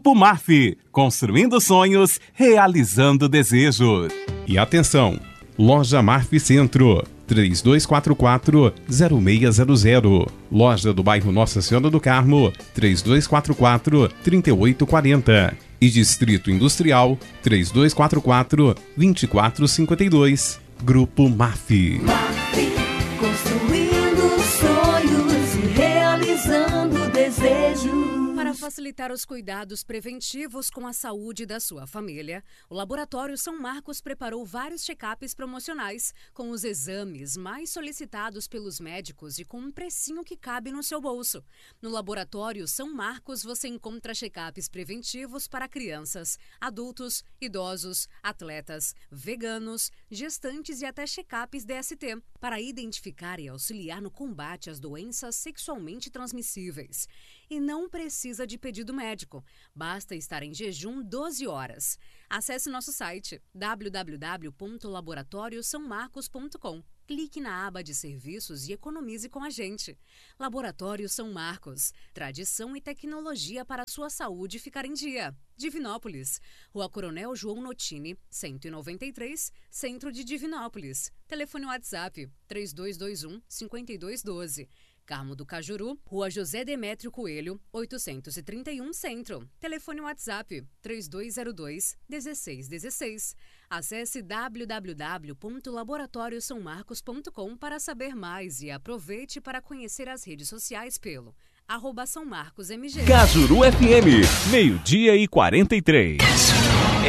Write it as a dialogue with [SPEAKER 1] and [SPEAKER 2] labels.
[SPEAKER 1] Grupo MAF, construindo sonhos, realizando desejos.
[SPEAKER 2] E atenção, Loja MAF Centro, 3244-0600. Loja do bairro Nossa Senhora do Carmo, 3244-3840. E Distrito Industrial, 3244-2452. Grupo MAF.
[SPEAKER 3] Construindo sonhos e realizando desejos.
[SPEAKER 4] Para facilitar os cuidados preventivos com a saúde da sua família, o Laboratório São Marcos preparou vários check-ups promocionais com os exames mais solicitados pelos médicos e com um precinho que cabe no seu bolso. No Laboratório São Marcos você encontra check-ups preventivos para crianças, adultos, idosos, atletas, veganos, gestantes e até check-ups DST, para identificar e auxiliar no combate às doenças sexualmente transmissíveis. E não precisa de pedido médico, basta estar em jejum 12 horas. Acesse nosso site www.laboratoriosaomarcos.com. Clique na aba de serviços e economize com a gente. Laboratório São Marcos, tradição e tecnologia para a sua saúde ficar em dia. Divinópolis, Rua Coronel João Notini, 193, Centro de Divinópolis. Telefone WhatsApp 3221-5212. Carmo do Cajuru, Rua José Demétrio Coelho, 831 Centro. Telefone WhatsApp 3202-1616. Acesse www.laboratoriosaomarcos.com para saber mais e aproveite para conhecer as redes sociais pelo @SãoMarcosMG.
[SPEAKER 1] Cajuru FM, 12:43.